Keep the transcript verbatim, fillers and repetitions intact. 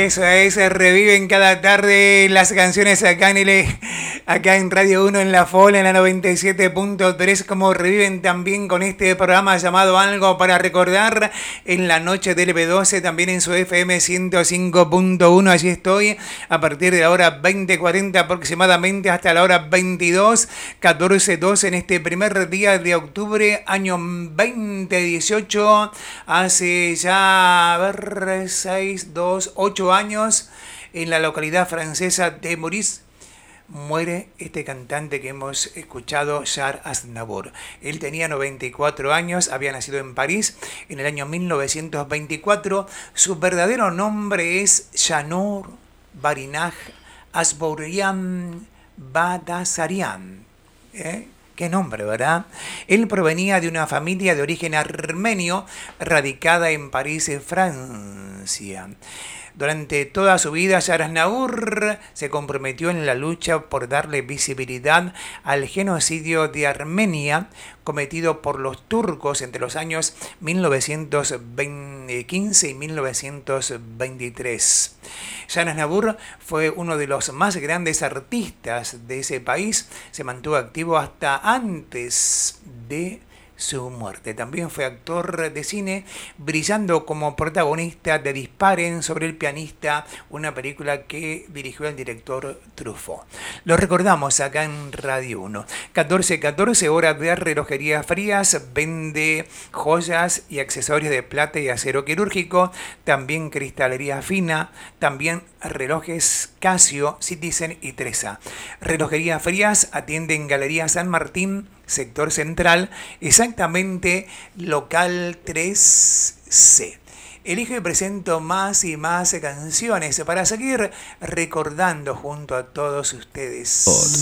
Eso es, reviven cada tarde las canciones acá en el, acá en Radio uno en La Fola, en la noventa y siete punto tres, como reviven también con este programa llamado Algo para Recordar en la noche del B doce, también en su F M ciento cinco punto uno. Allí estoy a partir de la hora veinte cuarenta aproximadamente hasta la hora veintidós, catorce doce en este primer día de octubre, año veinte dieciocho, hace ya, a ver, seis, dos, ocho años, en la localidad francesa de Maurice, muere este cantante que hemos escuchado, Charles Aznavour. Él tenía noventa y cuatro años, había nacido en París en el año mil novecientos veinticuatro. Su verdadero nombre es Janor Barinaj Asbourian Badassarian. ¿Eh? Qué nombre, ¿verdad? Él provenía de una familia de origen armenio radicada en París, Francia. Durante toda su vida, Charles Aznavour se comprometió en la lucha por darle visibilidad al genocidio de Armenia cometido por los turcos entre los años mil novecientos quince y mil novecientos veintitrés. Charles Aznavour fue uno de los más grandes artistas de ese país, se mantuvo activo hasta antes de su muerte. También fue actor de cine, brillando como protagonista de Disparen sobre el pianista, una película que dirigió el director Truffaut. Lo recordamos acá en Radio uno. catorce catorce, hora de Relojería Frías, vende joyas y accesorios de plata y acero quirúrgico, también cristalería fina, también relojes Casio, Citizen y Tresa. Relojería Frías atiende en Galería San Martín, sector central, exactamente local tres C. Elijo y presento más y más canciones para seguir recordando junto a todos ustedes.